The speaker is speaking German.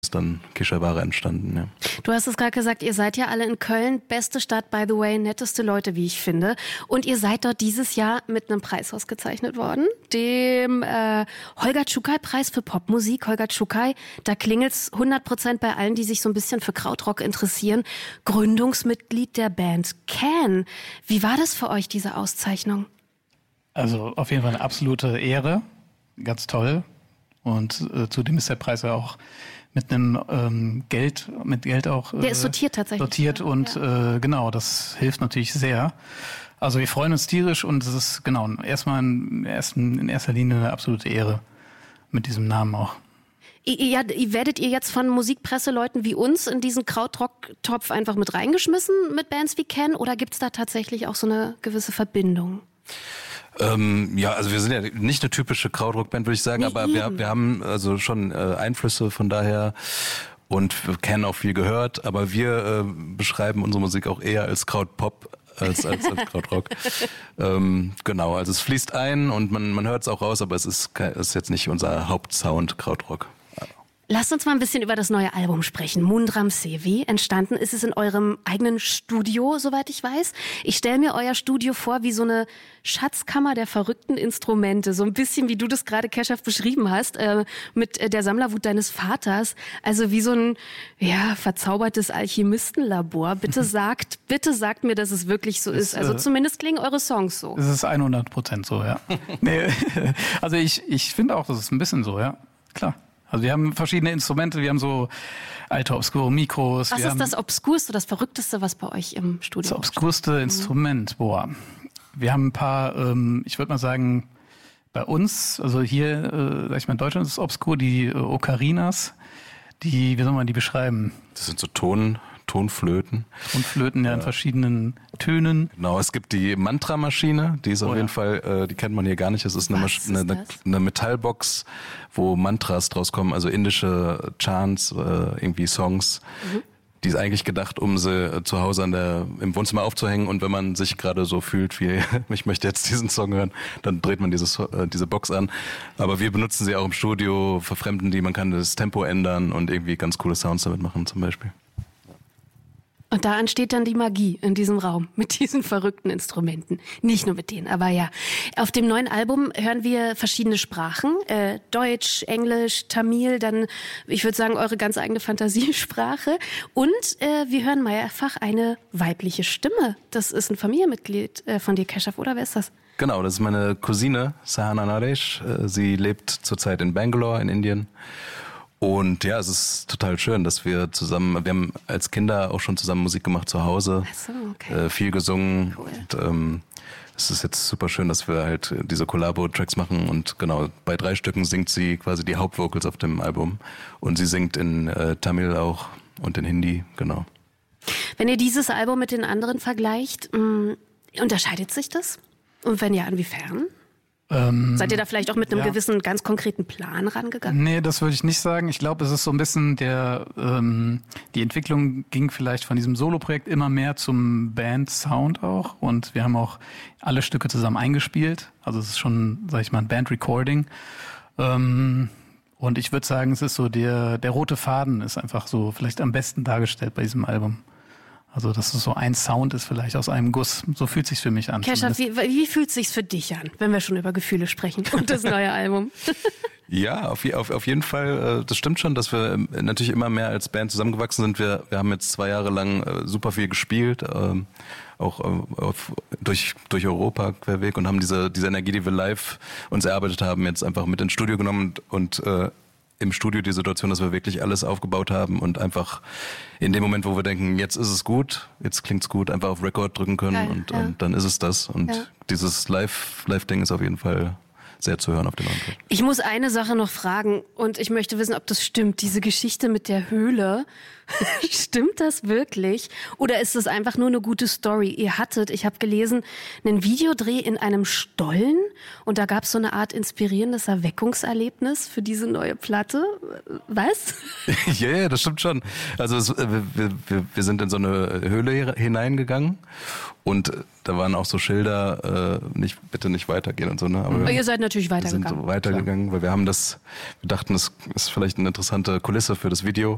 ist dann Kishavara entstanden, ja. Du hast es gerade gesagt, ihr seid ja alle in Köln. Beste Stadt, by the way, netteste Leute, wie ich finde. Und ihr seid dort dieses Jahr mit einem Preis ausgezeichnet worden, dem Holger Czukay-Preis für Popmusik. Holger Czukay, da klingelt's 100% bei allen, die sich so ein bisschen für Krautrock interessieren. Gründungsmitglied der Band Can. Wie war das für euch, diese Auszeichnung? Also auf jeden Fall eine absolute Ehre, ganz toll. Und zudem ist der Preis ja auch mit einem Geld auch der ist sortiert tatsächlich. Sortiert und genau, das hilft natürlich sehr. Also wir freuen uns tierisch und es ist genau erstmal in erster Linie eine absolute Ehre mit diesem Namen auch. Ja, werdet ihr jetzt von Musikpresseleuten wie uns in diesen Krautrock-Topf einfach mit reingeschmissen mit Bands wie Can oder gibt's da tatsächlich auch so eine gewisse Verbindung? Ja, also wir sind ja nicht eine typische Krautrock-Band, würde ich sagen, aber wir haben also schon Einflüsse von daher und wir kennen auch viel gehört, aber wir beschreiben unsere Musik auch eher als Krautpop als Krautrock. Genau, also es fließt ein und man hört es auch raus, aber es ist jetzt nicht unser Hauptsound, Krautrock. Lasst uns mal ein bisschen über das neue Album sprechen. Mundram Sevi. Entstanden ist es in eurem eigenen Studio, soweit ich weiß. Ich stelle mir euer Studio vor wie so eine Schatzkammer der verrückten Instrumente. So ein bisschen, wie du das gerade, Keshav, beschrieben hast, mit der Sammlerwut deines Vaters. Also wie so ein, verzaubertes Alchemistenlabor. Bitte sagt mir, dass es wirklich so ist. Also zumindest klingen eure Songs so. Es ist 100% so, ja. Nee, also ich finde auch, das ist ein bisschen so, ja. Klar. Also wir haben verschiedene Instrumente, wir haben so alte obskure Mikros. Was ist das Obskurste, das Verrückteste, was bei euch im Studio ist? Das obskurste Instrument, wir haben ein paar, ich würde mal sagen, bei uns, also hier, sag ich mal, in Deutschland ist es obskur, die Ocarinas, wie soll man die beschreiben? Das sind so Tonflöten. Tonflöten, ja, in verschiedenen Tönen. Genau, es gibt die Mantra-Maschine, die ist auf jeden Fall, die kennt man hier gar nicht. Es ist eine Metallbox, wo Mantras draus kommen, also indische Chants, irgendwie Songs. Die ist eigentlich gedacht, um sie zu Hause im Wohnzimmer aufzuhängen und wenn man sich gerade so fühlt wie, ich möchte jetzt diesen Song hören, dann dreht man diese Box an. Aber wir benutzen sie auch im Studio, verfremden die, man kann das Tempo ändern und irgendwie ganz coole Sounds damit machen zum Beispiel. Und da entsteht dann die Magie in diesem Raum mit diesen verrückten Instrumenten. Nicht nur mit denen, aber ja. Auf dem neuen Album hören wir verschiedene Sprachen. Deutsch, Englisch, Tamil, dann, ich würde sagen, eure ganz eigene Fantasiesprache. Und wir hören mehrfach eine weibliche Stimme. Das ist ein Familienmitglied von dir, Keshav, oder wer ist das? Genau, das ist meine Cousine, Sahana Naresh. Sie lebt zurzeit in Bangalore in Indien. Und ja, es ist total schön, dass wir haben als Kinder auch schon zusammen Musik gemacht zu Hause, ach so, okay. Viel gesungen. Cool. Und es ist jetzt super schön, dass wir halt diese Collabo-Tracks machen und genau, bei 3 Stücken singt sie quasi die Hauptvocals auf dem Album und sie singt in Tamil auch und in Hindi, genau. Wenn ihr dieses Album mit den anderen vergleicht, unterscheidet sich das? Und wenn ja, inwiefern? Seid ihr da vielleicht auch mit einem gewissen, ganz konkreten Plan rangegangen? Nee, das würde ich nicht sagen. Ich glaube, es ist so ein bisschen die Entwicklung ging vielleicht von diesem Solo-Projekt immer mehr zum Band-Sound auch. Und wir haben auch alle Stücke zusammen eingespielt. Also es ist schon, sag ich mal, ein Band-Recording. Und ich würde sagen, es ist so der rote Faden ist einfach so vielleicht am besten dargestellt bei diesem Album. Also, dass es so ein Sound ist vielleicht aus einem Guss. So fühlt sich's für mich an. Keshav, wie fühlt sich's für dich an, wenn wir schon über Gefühle sprechen und das neue Album? Ja, auf jeden Fall. Das stimmt schon, dass wir natürlich immer mehr als Band zusammengewachsen sind. Wir haben jetzt 2 Jahre lang super viel gespielt, auch durch Europa querweg und haben diese Energie, die wir live uns erarbeitet haben, jetzt einfach mit ins Studio genommen und im Studio die Situation, dass wir wirklich alles aufgebaut haben und einfach in dem Moment, wo wir denken, jetzt ist es gut, jetzt klingt's gut, einfach auf Record drücken können und dann ist es das. Und dieses Live-Ding ist auf jeden Fall sehr zu hören auf dem Album. Ich muss eine Sache noch fragen und ich möchte wissen, ob das stimmt. Diese Geschichte mit der Höhle, stimmt das wirklich? Oder ist das einfach nur eine gute Story? Ihr hattet, ich habe gelesen, einen Videodreh in einem Stollen und da gab es so eine Art inspirierendes Erweckungserlebnis für diese neue Platte. Was? Ja, das stimmt schon. Also wir sind in so eine Höhle hineingegangen und da waren auch so Schilder, bitte nicht weitergehen und so. Ne? Aber ihr seid natürlich weitergegangen. Wir sind so weitergegangen, weil wir dachten, das ist vielleicht eine interessante Kulisse für das Video.